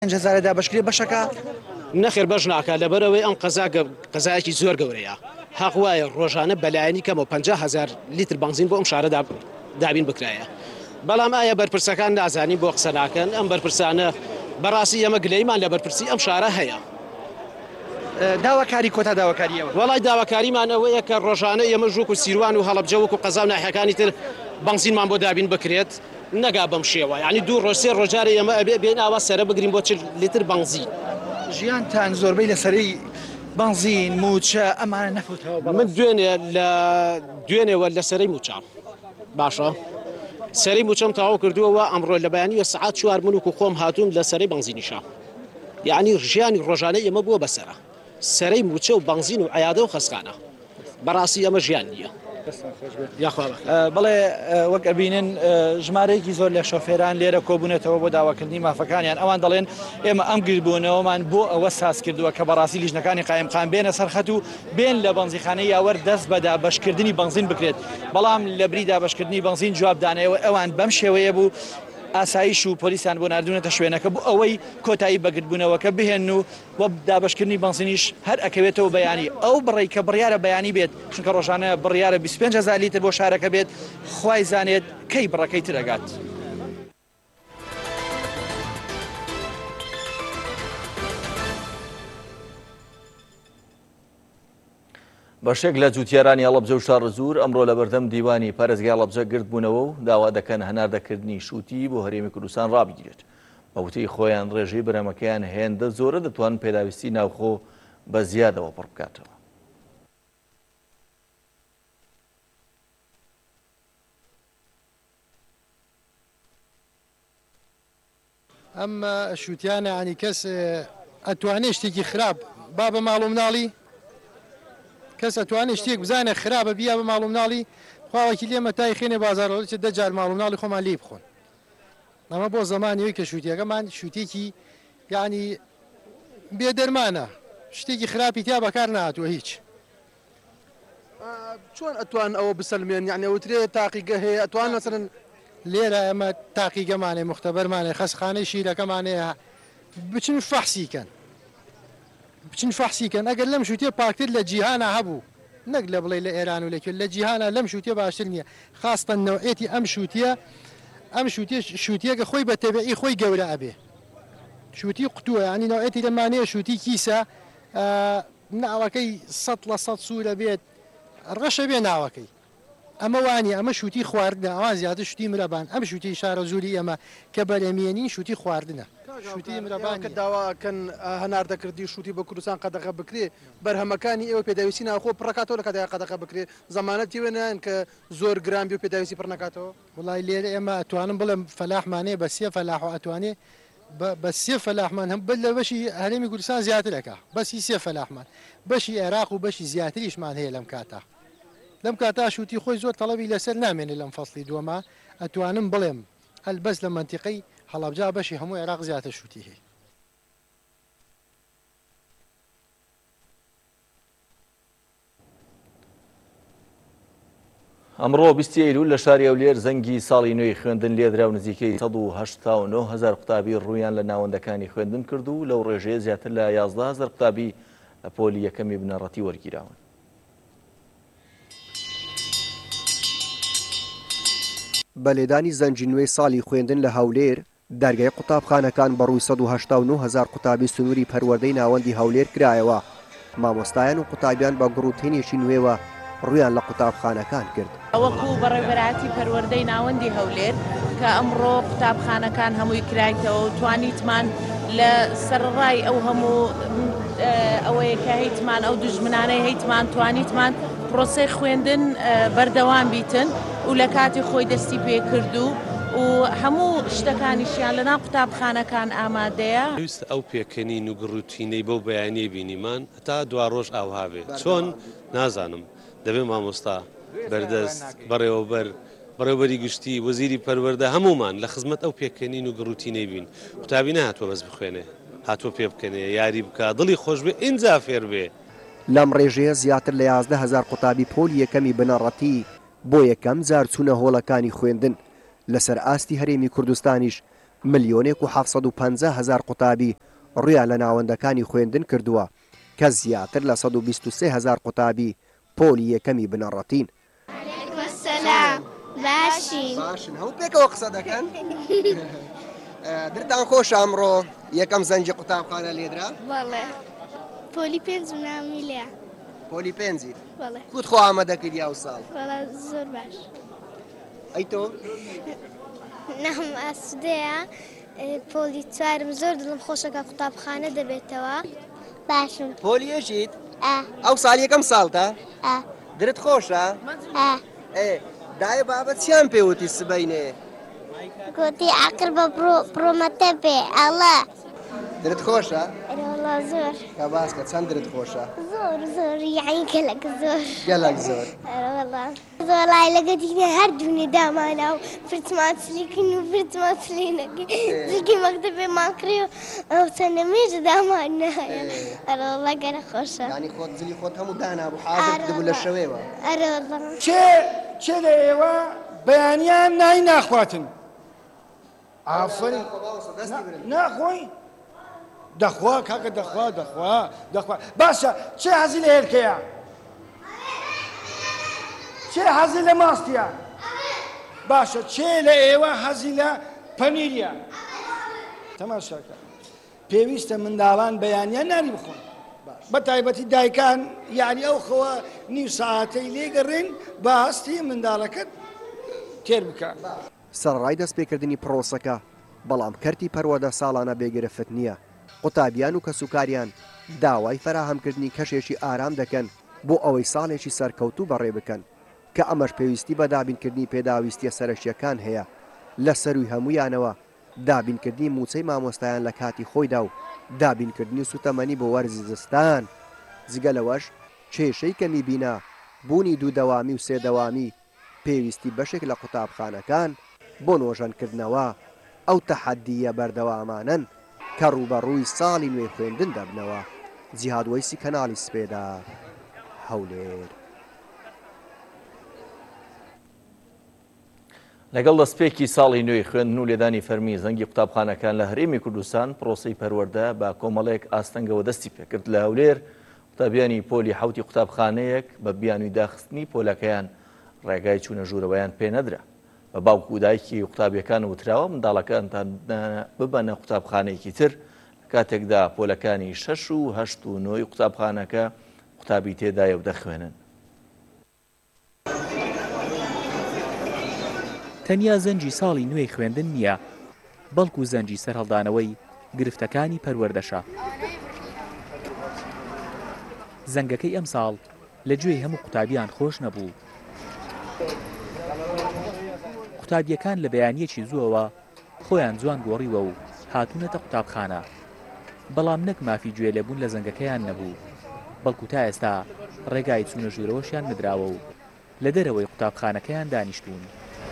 5,000 دابشکری بەشەکە نەخێر بەش ناکات لەبەرەوەی ئەم قەزایەکی زۆر گەورەیە. حەق وایە ڕۆژانە بەلایەنی کەمەوە 50,000 لیتر بنزین بۆ ئەم شارە دابین بکرایە. بەڵام ئایا بەرپرسەکان نازانی بۆ قسە ناکەن؟ ئەم بەرپرسانە بەڕاستی ئەمە گلەیمان لە بەرپرسی ئەم شارە هەیە. داواکاری کۆتا داواکاریەوە وڵای داواکاریمان ئەوەیە کە ڕۆژانە ئێمە ژووک و سیروان و هەڵەبجە وەکو قەزا و ناحیەکانی تر بنزینمان بۆ دابین بکرێت نەگا بەم شێوە، یعنی 2 ڕۆژ 3 ڕۆژارە ئێمە ئەبێ بێن ئاوا سەرە بگرین بۆ 40 لیتر بنزین. ژیانتان زۆربەی لەسەری بنزین موچە ئەمانە نەفوتەوە. من دوێنێوە لە سەرەی موچام باشە سەرەی موچەم تەواو کردووەوە ئەمڕۆ لە بەیانیوە سعات 4 من و خۆم هاتووم لە سەرەی بنزینیشە، یعنی ژیانی ڕۆژانەی ئێمە بووە بەسەرە سەرەی موچە و بنزین و عیادە و خەسخانە. بەڕاستی ئەمە ژیان نییە. بڵێ وەک ئەبینن ژمارەیەکی زۆر لە شۆفێران لێرە کۆبوونێتەوە بۆ داواکردنی مافەکانیان. ئەوان دەڵێن ئێمە ئەم گیربوونەوەمان بۆ ئەوە ساز کردووە کە بەڕاستی لیژنەکانی قایمقام بێنە سەرخەت و بێن لە بنزینخانەی یاوەر دەست بە دابەشکردنی بنزین بکرێت. بەڵام لە بری دابەشکردنی بنزین جوابدانەوە ئەوان بەم شێوەیە بوو ئاسایش و پۆلیسیان بۆ نردونەتە شوێنەکە بۆ ئەوەی کۆتایی بەگرتبوونەوەکە بهێن و وە دابشکردنی بنزینیش هەر ئەکەوێتەوە بەیانی ئەو بڕێ کە بڕیارە بەیانی بێت، چونکە ڕۆژانە بڕیارە 25,000 لیتر بۆ شارەکە بێت، خوای زانێت کەی بڕەکەی ترەگات. بەشێک لە جوتیارانی هەڵەبجە و شارەزور ئەمڕۆ لە بەردەم دیوانی پارێزگای هەڵەبجە گرت بوونەوە و داوا دەکەن هەناردەکردنی شووتی بۆ هەرێمی کوردستان ڕابگیرێت. بە وتەی خۆیان ڕێژەی بەرهەمەکەیان هێندە زۆرە دەتوانن پێداویستی ناوخۆ بە زیادەوە پڕ بکاتەوە. ئەم شووتیانە عنی کەس ئەتوانێت شتێکی خراپ با بە ماڵ و مناڵی کەس ئەتوانێت شتێک بزانێت خراپە بیا بە ماڵ و مناڵی خواوەکی لێمە تای خێنێ بازارەوە چ دەجار ماڵ و مناڵی خۆمان لێ بخۆن. ئەمە بۆ زەمانیەوەی کە شووتیەکەمان شووتێکی یعنی بێدەرمانە، شتێکی خراپی تیا بەکار نهاتووە هیچ. چۆن ئەتوان ئەوە بسەلمێن؟ یعنی ئەوترێ تاقیگە هەیە ئەتوان مەسەرەن لێرە ئەمە تاقیگەمانێ مختبەرمانێ خەسخانەی شیرەکەمانەیە بچن فەحسیکەن ئەگەر لەم شووتێ پاکتر لە جیهانە هەبوو نەک لە بڵێ لە ئێران و لەکوێ لە جیهانە لەم شووتێ باشتر نییە. خاستە نەوعێتی ئەم شووتیەکە خۆی بە تەبیعی خۆی گەورە ئەبێ. شووتی قوتووە ینی نەوعێتی لەمانەیە شووتی کیسە ناوەکەی 100% سوورە بێت ڕەشە بێ ناوەکەی. ئەمە وانی ئەمە شووتی خواردنە، ئەوان زیاتر شووتی مرەبان. ئەم شووتی شارە زووری ئەمە کە بەرەمێنین شووتی خواردنە. شووتی مرەبان کە داواکەن هەناردەکردی شووتی بە کوردستان قەدەغە بکرێ بەرهەمەکانی ئێوە پێداویستی ناوخۆ پڕکاتەوە لە کاتێک قەدەغە بکرێ زەمانەتی وێنیان کە زۆر گران بێ و پێداویستی پڕ نکاتەوە. وڵای لێرە ئێمە ئەتوانم بڵێم فەلاحمانەیە بە 3 فەلاح و ئەتوانێ بە 3 فەلاحمان هەم بل لە بەشی هەرێمی کوردستان زیاترەکە بەسی 3 فەلاحمان بەشی عێراق و بەشی زیاتریشمان هەیە لەم کاتە. لەم کاتا شووتی خۆی زۆر تەڵەبی لەسەر نامێنێت لەم فەسڵی دووەمە ئەتوانم بڵێم هەلبەس لە منتیقەی هەڵەبجا بەشی هەموو عێراق زیاتر شووتی هەیە. ئەمڕۆ 20 ئەیلول لە شاری ئەولێر زەنگی ساڵی نوێی خوێندن لێدرا و نزیکەی 189,000 قوتابی ڕوویان لە ناوەندەکانی خوێندن کرد و لەو ڕێژەیە زیاتر لە 11,000 قوتابی لە پۆلی یەکەمی بنەڕەتی وەرگیراون. بەلێدانی زەنگی نوێی ساڵی خوێندن لە هەولێر دەرگای قوتابخانەکان بەڕووی 189,000 قوتابی سنووری پەروەردەی ناوەندی هەولێر کرایەوە. مامۆستایان و قوتابیان بە گڕوتێنێکی نوێوە ڕویان لە قوتابخانەکان کرد. ئەوەکو بەڕێوەبەراتی پەروەردەی ناوەندی هەولێر کە ئەمڕۆ قوتابخانەکان هەمووی کرایتەوە و توانیتمان لە سەرڕای ئەو هەموو ئەوەیە کە هەیتمان ئەو دژمنانەی هەیتمان توانیتمان پرۆسەی خوێندن بەردەوام بیتن و لە کاتی خۆی دەستی پێ کردو و هەموو شتەکانیشیان لەناو قوتابخانەکان ئامادەیە. پێویستە ئەو پێکەنین و گڕوتینەی بەو بەیانیە بینیمان هەتا دوا ڕۆژ ئاوها بێت. چۆن نازانم دەبێت مامۆستا بەردەست بەڕێوەبەری گشتی وەزیری پەروەردە هەمومان لە خزمەت ئەو پێکەنین و گڕوتینەی بین. قوتابی نهاتوە بەس بخوێنێ هاتووە پێ بکەنێ یاری بکە دڵی خۆش بێ ئینجا فێر بێ. لەم ڕێژەیە زیاتر لە 11,000 قوتابی پۆلی یەکەمی بنەڕەتی بۆ یەکەم جار چوونە هۆڵەکانی خوێندن. لەسەر ئاستی هەرێمی کوردستانیش ملیۆنێک و 750,000 قوتابی ڕویان لە ناوەندەکانی خوێندن کردووە کە زیاتر لە 123,000 قوتابی پۆلی یەکەمی بنەڕەتین. باشن هەموو پێکەوە قسە دەکەن. دردان خۆش ئەمڕۆ یەکەم زەنجی قوتابخانە لێدرا؟ بەڵێ پۆلی پێنج نامی لێ. پۆلی پێنجی؟ بەڵێ. کوت خۆ ئامادەکردی ئەو ساڵ؟ بەڵێ زۆر باش. ئەی تۆ؟ نەم ئاسودەیە پۆلی چوارم زۆر دڵم خۆشەکە قوتابخانە دەبێتەوە. باشم. پۆلی یەکیت؟ ئەو ساڵ یەکەم ساڵتە؟ درت خۆشە؟ دایە بابەت چیان پێوتی سبەینێ؟ گوتی عقل بە پرۆمەتە بێ ئەڵە. درت خۆشە؟ ئەرەوەڵا زۆر. کە باسکە چەند درت خۆشە؟ زۆر یعنی گەلک زۆر. گەلک زۆر. ئەرەوەڵا زۆڵای لەگە دیگە هەردوونێ دامانە و فرتمان سلیکن و فرتمان سلێنەکە زیگی مەکتەبێمان کرێ و ئەو چەندە مێژە دامان نایە. ئەرەوەڵا گەرە خۆشە. یعنی خۆت زلی خۆت هەموو دانابوو حاضر دەبوو لە شەوێوە. ئەرەوەڵا. چێ لە ئێوە بەیانیان نای ناخواتن؟ ئافرین ناخۆی؟ دەخوا کاکە دەخوا باشە چێ حەزی لە هێلکەیە؟ چێ حەزی لە ماستیە؟ باشە چێ لە ئێوە حەزی لە پەنیریە؟ تەماشاکە پێویستە منداڵان بەیانیان نانی بخۆن بە تایبەتی دایکان یعنی ئەو خەوە نیو ساعتەی لێگەڕێن بە هەستی منداڵەکەت تێر بکە. سەرڕای دەستپێکردنی پرۆسەکە بەڵام کەرتی پەروەدە ساڵانە بێگرفت نییە. قوتابیان و کەسوکاریان داوای فەراهەمکردنی کەشێکی ئارام دەکەن بۆ ئەوەی ساڵێکی سەرکەوتوو بەڕێ بکەن کە ئەمەش پێویستی بە دابینکردنی پێداویستیە سەرەشیەکان هەیە لە سەروی هەمویانەوە دابینکردنی موچەی مامۆستایان لە کاتی خۆیدا و دابینکردنی سوتەمەنی بۆ وەرزی زستان جگە لەوەش کێشەی کەمی بینا بوونی دوو دەوامی و سێدەوامی پێویستی بەشێک لە قوتابخانەکان بۆ نۆژەنکردنەوە ئەو تەحەدیە بەردەوامانن کە ڕوبەڕووی ساڵی نوێ خوێندن دەبنەوە. جیهاد وەیسی کەناڵی سپێدا هەولێر. لەگەڵ دەستپێکی ساڵی نوێی خوێندن و لێدانی فەرمی زەنگی قوتابخانەکان لە هەرێمی کوردستان پرۆسەی پەروەردە بە کۆمەڵێک ئاستەنگەوە دەستی پێکرد. لە هەولێر قوتابیانی پۆلی حوتی قوتابخانەیەک بە بیانووی داخستنی پۆلەکەیان ڕێگای چوونە ژوورەوەیان پێ نەدرا. بە باوکو و دایکی قوتابیەکان وتراوە منداڵەکانتان ببەنە قوتابخانەیەکی تر کاتێکدا پۆلەکانی 6 و 8 و 9 قوتابخانەکە قوتابی تێدایە و دەخوێنن. تەنیا زەنجی ساڵی نوێی خوێندن نییە بەڵکو زەنجی سەرهەڵدانەوەی گرفتەکانی پەروەردەشە. زەنگەکەی ئەم ساڵ لە گوێی هەموو قوتابیان خۆش نەبوو. قوتابیەکان لە بەیانیەکی زووەوە خۆیان جوان گۆڕیوە و هاتوونەتە قوتابخانە بەڵام نەک مافی گوێ لێبوون لە زەنگەکەیان نەبوو بەڵکو تا ئێستا ڕێگای چوونە ژوورەوەشیان نەدراوە و لە دەرەوەی قوتابخانەکەیان دانیشتوون.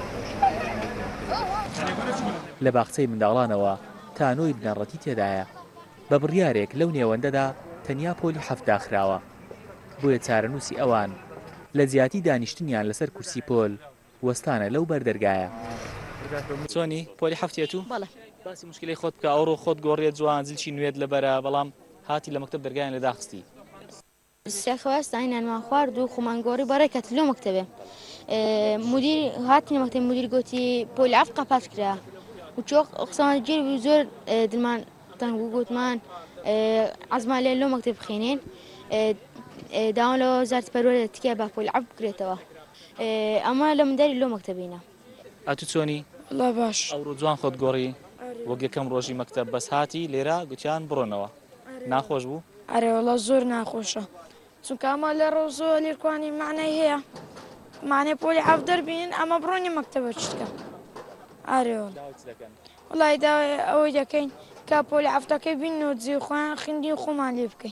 لە باخچەی منداڵانەوە تانۆی بنەڕەتی تێدایە. بە بڕیارێک لەو نێوەندەدا تەنیا پۆلی 7 داخراوە بۆیە چارەنووسی ئەوان لە جیاتی دانیشتنیان لەسەر کورسی پۆل وەستانە لەو بەردەرگایە. چۆنی پۆلی هەفتێت و باسی مشکلی خۆت بکە ئەوڕۆ خۆت گۆڕێت جوان زیلکی نوێت لەبەرە بەڵام هاتی لە مەکتەب دەرگایان لە داخستی. سیاخواستانیان خواردو و خۆمانگۆڕی بەڕێکەت لۆ مەکتەبێ مدیر هاتنی مەکتەب مدیر گوتی پۆلی ئەف قاپات کرا و چۆ قسەمان گیر و زۆر دڵمان تەنگ بوو گوتمان عەزمان لێ لۆ مەکتەب بخێنین داوام لەوە وەزارەتی پەروەردە تکایە با پۆلی ئەف بکرێتەوە ئەمە لە منداری لۆ مەکتەبینە. ئەتو چۆنی؟ وەڵا باش. ئەوڕۆ جوان خۆت گۆڕی وەک یەکەم ڕۆژی مەکتەب بەس هاتی لێرە گوتیان بڕۆنەوە. ناخۆش بوو؟ ئەرێ وەڵا زۆر ناخۆشە چونکە ئەمە لە ڕۆژۆ لێرکوانی معنای هەیە معنی پۆلی ئەف دەربین ئەمە بڕۆنی مەکتەبە چتکە. ئەرێ وەڵای داوای ئەوەی دەکەین کە پۆلی ئەفتەکەی بین و جێ خۆیان خوێندی خۆمان لێ بکەین.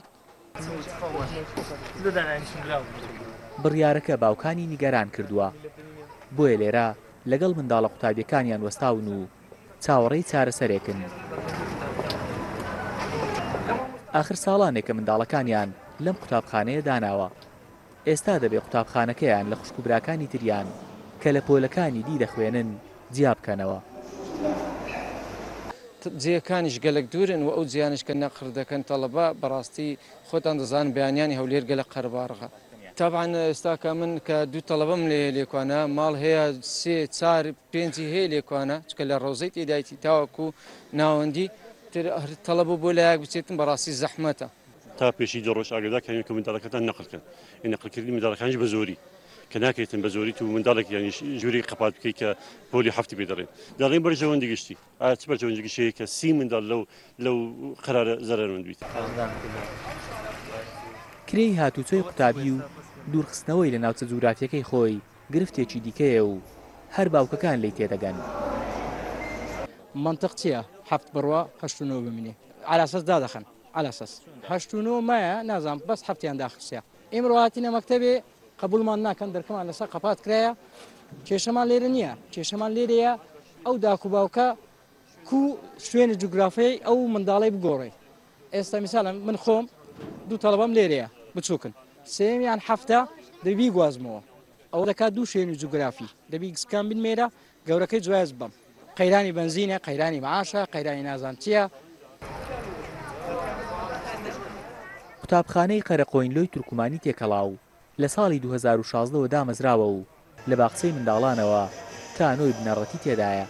بڕیارەکە باوکانی نیگەران کردووە بۆیە لێرە لەگەڵ منداڵە قوتابیەکانیان وەستاون و چاوەڕێی چارەسەرێکن. ئاخر ساڵانێکە منداڵەکانیان لەم قوتابخانەیە داناوە ئێستا دەبێ قوتابخانەکەیان لە خوشکوبراکانی تریان کە لە پۆلەکانی دی دەخوێنن جیا بکەنەوە. جێەکانیش گەلک دوورن و ئەو جیانش کە نەقڕ دەکەن تەڵەبا بەڕاستی خۆتان دەزانن بەیانیانی هەولێر گەلک قەربارغا. طبعا ئێستاکە من کە دوو تەڵەبەم لێکوانە ماڵ هەیە 3 4 5 هەیە لێکوانە چکە لە ڕۆزەی تێدایتی تاوەکو ناوەندی تەڵەبە بۆ لایەک بچێتن بەڕاستی زەحمەتە. تا پێشی دە ڕۆژ ئاگدا کە منداڵەکەتان نەقلکەن نەقلکردنی منداڵەکانیش بە زۆری کە ناکەیتن بە زۆری و منداڵێک ینی ژووری قەپات بکەیت کە پۆلی هەفتی پێ دەڕێن دەڵێن بەرژەوەندی گشتی ئایا چ بەرژەوەندی گشتەیە کە 30 منداڵ لەو قەرارە زەرەرمەند بیت. کرێی هاتوچۆی قوتابی و دوورخستنەوەی لە ناوچە جوگرافیەکەی خۆی گرفتێکی دیکەیە و هەر باوکەکان لی تێدەگەن. منطق چییە؟ هەفت بڕوا 89 بمینێ علاساس دادەخەن علاساس 89 مایە نازانم بەس هەفتیان داخستە ئێمە هاتینە مەکتەبێ قبولمان ناکەن دەرکەمان لەسەر قەپات کرایە کێشەمان لێرە نییە کێشەمان لێرەیە ئەو داکو باوکە کو شوێنە جوگرافیای ئەو منداڵی بگۆڕێ. ئێستا میساڵە من خۆم دوو تەڵەبەم لێرەیە بچووکن سێمیان هەفتە دەبی گوازمەوە ئەو دەکات دوو شوێنی جوگرافی دەبی گسکان بنمێرە گەورەکەی جواز بم قەیرانی بنزینە قەیرانی معاشە قەیرانی نازانچیە. قوتابخانەی قەرەقۆینلۆی تورکمانی تێکەڵاو لە ساڵی 2016 دامەزراوە و لە باخچەی منداڵانەوە تا نۆی بنەڕەتی تێدایە.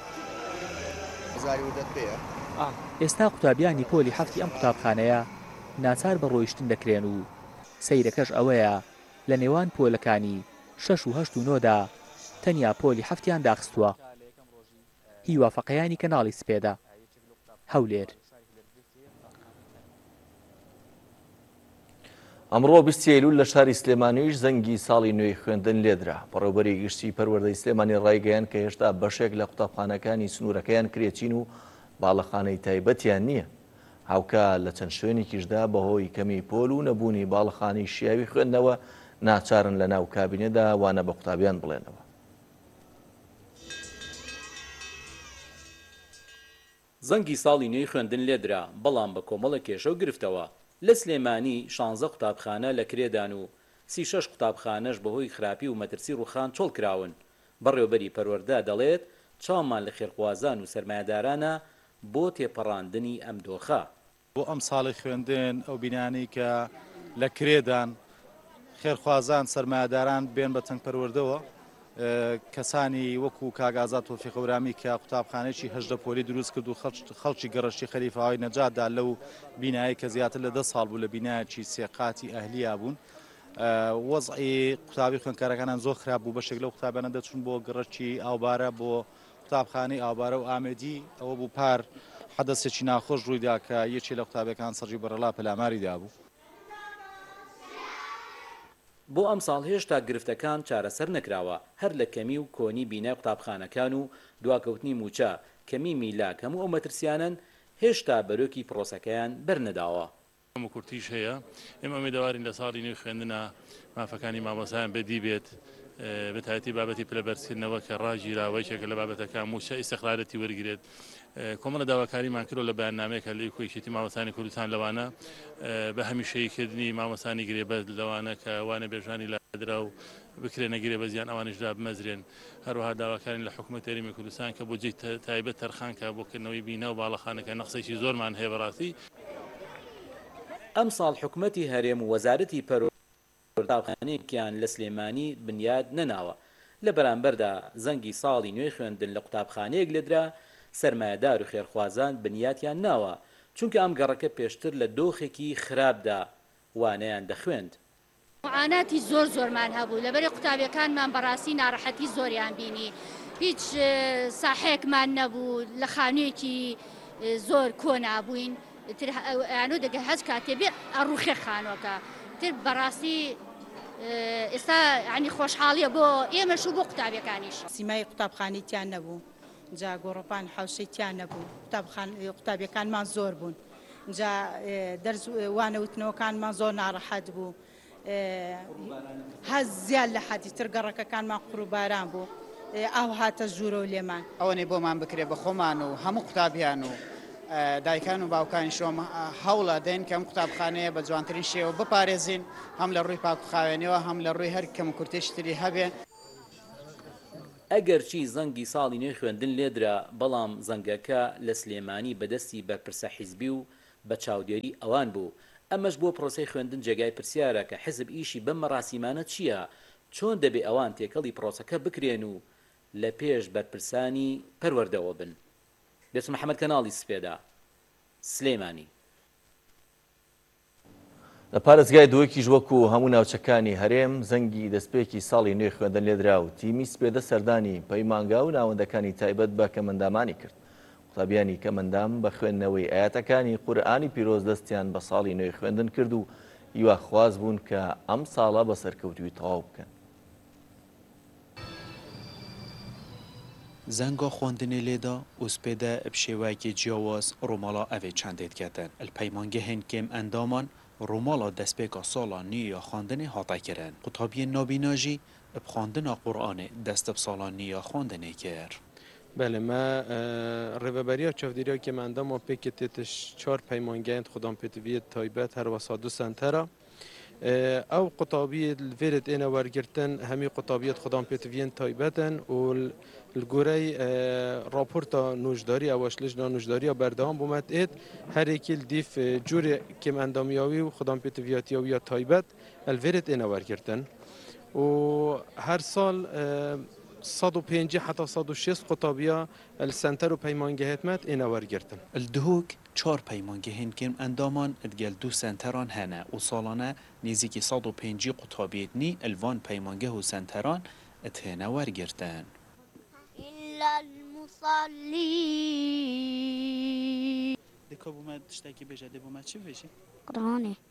ئێستا قوتابیانی پۆلی هەفتی ئەم قوتابخانەیە ناچار بە ڕۆیشتن دەکرێن و سەیرەکەش ئەوەیە لە نێوان پۆلەکانی 6 و 8 و 9دا تەنیا پۆلی هەفتیان داخستووە. هیوافەقەیانی کەناڵی سپێدا هەولێر. ئەمڕۆ 20 ئەیلول لە شاری سلێمانیش زەنگی ساڵی نوێی خوێندن لێدرا. بەڕێوەبەری گشتی پەروەردەی سلێمانی ڕایگەیان کە هێشتا بەشێک لە قوتابخانەکانی سنوورەکەیان کرێچین و باڵەخانەی تایبەتیان نییە. هاوکە لە چەند شوێنێکیشدا بەهۆی کەمی پۆل و نەبوونی باڵەخانی شیاوی خوێندنەوە ناچارن لە ناو کابینەدا وانە بە قوتابیان بڵێنەوە. زەنگی ساڵی نوێی خوێندن لێدرا بەڵام بە کۆمەڵە کێشە و گرفتەوە. لە سلێمانی 16 قوتابخانە لە کرێدان و 36 قوتابخانەش بەهۆی خراپی و مەترسی ڕووخان چۆڵ کراون. بەڕێوەبەری پەروەردە دەڵێت چاومان لە خێرخوازان و سەرمایەدارانە بۆ تێپەڕاندنی ئەم دۆخە. بۆ ئەم ساڵی خوێندن ئەو بینانی کە لە کرێدان خێرخوازان سەرمایەداران بێن بە تەنگ پەروەردەوە کەسانی وەکو کاگازات تۆفیق هەورامی کە قوتابخانەیەکی هەژدە پۆلی دروست کرد و خەڵکی گەڕەشتی خەلیفاوای نەجاتدا لەو بینایی کە زیاتر لە 10 ساڵ بوو لە بینایەکی سێقاتی ئەهلیا بوون وەزعی قوتابی خوێندکارەکانان زۆر خراپ بوو. بەشێک لەو قوتابانە دەچون بۆ گەڕەکی ئاوبارە بۆ قوتابخانەی ئاوبارە و ئامێدی ئەوە بوو پار حەدەسێکی ناخۆش ڕوویدا کە یەکێ لە قوتابەکان سەرجی بەرەڵا پەلاماری دابوو. بۆ ئەم ساڵ هێشتا گرفتەکان چارەسەر نەکراوە هەر لە کەمی و کۆنی بینای قوتابخانەکان و دواکەوتنی موچە کەمی میلاک هەموو ئەو مەترسیانن هێشتا بەرۆکی پرۆسەکەیان بەرنەداوە. کورتیش هەیە ئێمە ئەمێدەوارین لە ساڵی نوێی خوێندنە مافەکانی مامۆسایان بەدی بێت بەتایبەتی بابەتی پلەبەرزکردنەوە کە ڕاگیراوەیەکێکە لە بابەتەکە موچە ئیستیقرارەتی وەرگێت. کۆمەڵە داواکاریمان کردو لە بەیاننامەیەکە لە کوێشێتی مامۆسانی کوردستان لەوانە بە هەمیشەییکردنی مامۆسانی گرێبەست لەوانە کە وانە بێژانی لادرا و بکرێنە گرێ بەزیان ئەوانشدا بمەزرێن. هەروەها داواکارین لە حکوومەت هەرێمی کوردستان کە بۆ جێی تایبەت تەرخانکە بۆکردنەوەی بینە و باڵەخانەکە نەقسێکی زۆرمان هەیە بەڕاستی. ئەم ساڵ حکوومەتی هەرێم و وەزارەتی قوتابخانەیەکیان لە سلێمانی بنیاد نەناوە. لە بەرامبەردا زەنگی ساڵی نوێی خوێندن لە قوتابخانەیەک لێدرا سەرمایەدار و خێرخوازان بنیاتیان ناوە چونکە ئەم گەڕەکە پێشتر لە دۆخێکی خراپدا وانەیان دەخوێند. معاناتی زۆرمان هەبوو لەبەرێ قوتابیەکانمان بەڕاستی ناڕەحەتی زۆریان بینی هیچ ساحەیەکمان نەبوو لە خانوویەکی زۆر کۆنابووین ئەنۆ دەگە هەز کاتێ بێ ئەڕوخێ خانووەکە تر بەڕاستی ئێستا ینی خۆشحاڵیە بۆ ئێمەش و بۆ قوتابیەکانیش. سیمای قوتابخانەیان نەبوو جا گۆڕۆپان حوشەیان نەبوو قوتابیەکانمان زۆر بوون جا وانەوتنەوەکانمان زۆر ناڕەحەت بوو هەز زیاد لە حەدی تر گەڕەکەکانمان قوروباران بوو ئەو هاتە ژوورە و لێمان ئەوەنێ بۆمان بکرێ بە خۆمان و هەموو قوتابیان و دایکان و باوکانی شۆم هەوڵە دەین کەم قوتابخانەیە بە جوانترین شێوە بپارێزین هەم لە ڕووی پاکوخاوێنەوە هەم لە ڕووی هەر کەم کورتێشتری هەبێ. ئەگەرچی زەنگی ساڵی نوێی خوێندن لێدرا بەڵام زەنگەکە لە سلێمانی بەدەستی بەرپرسە حیزبی و بە چاودێری ئەوان بوو. ئەمەش بۆ پرۆسەی خوێندن جێگای پرسیارە کە حیزب ئیشی بەم مەراسیمانە چییە؟ چۆن دەبێ ئەوان تێکەڵی پرۆسەکە بکرێن و لە پێش بەرپرسانی پەروەردەوە بن. دەچ محەممەد کەناڵی سپێدا سلێمانی. لە پارێزگای دووەکیش وەکو هەموو ناوچەکانی هەرێم زەنگی دەستپێکی ساڵی نوێی خوێندن لێدرا و تیمی سپێدە سەردانی پەیمانگا و ناوەندەکانی تایبەت بە کەمەندامانی کرد. قوتابیانی کەمەندام بە خوێندنەوەی ئاەتەکانی قورئانی پیرۆز دەستیان بە ساڵی نوێی خوێندن کرد و هیواخواز بوون کە ئەم ساڵە بە سەرکەوتوی تەواو بکەن. زەنگا خواندنê lêda û spêde bi şêweyekê ciyawaz Romala evê çendê diketin. Li peymangehên kêm endaman Romala destpêka sala nû ya xwandinê hate kirin. Qutabiyên nabîna jî bi xwandina Qur'anê dest bi sala nû ya xwandinê kir. بله ما ڕێڤەبەریە چاودێریە کێمەندەما پێکێ تێتش چار پەیمانگەیەند خوددان پێتویە تایبەت هەروەسا دو سنتەرە ئەو قوتابیە لڤێرت ئێنە وەرگرتن هەمی قوتابیەت خوددان پێتویەن تایبەتن و گورەی راپۆرتا نوژداری ئەوەش لژنا نوژداریە بەردەوام بوومەت ئێت هەرێکی دیف جوورێ کێمەندامیاوی و خوددان پێتویاتیاویە تایبەت ئەلڤێرت ئێنە وەرگرتن و هەر ساڵ 150 حتی 160 قوتابیا السنتر و پیمانگهتمت اینا ورگرتن. الدهوک چهار پیمانگهین کم اندامان ادگل دو سنتران هنه و سالانه نزدیک 150 قوتابیت نی الوان پیمانگه و سنتران اتهنه ورگرتن. إلا المصلين دكابو ما تشتكي بيجا دبو ما تشي بيجي قرآني